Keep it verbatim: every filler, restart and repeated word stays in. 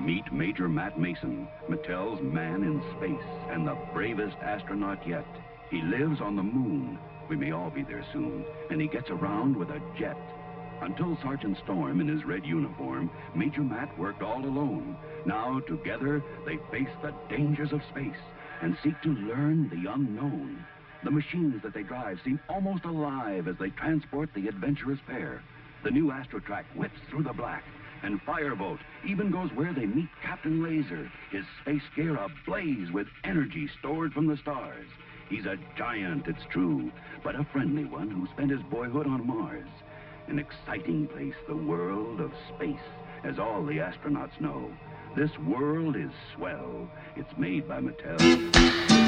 Meet Major Matt Mason, Mattel's man in space and the bravest astronaut yet. He lives on the moon. We may all be there soon. And he gets around with a jet. Until Sergeant Storm in his red uniform, Major Matt worked all alone. Now, together, they face the dangers of space and seek to learn the unknown. The machines that they drive seem almost alive as they transport the adventurous pair. The new Astrotrack whips through the black, and Firebolt even goes where they meet Captain Laser, his space gear ablaze with energy stored from the stars. He's a giant, it's true, but a friendly one who spent his boyhood on Mars. An exciting place, the world of space, as all the astronauts know. This world is swell. It's made by Mattel.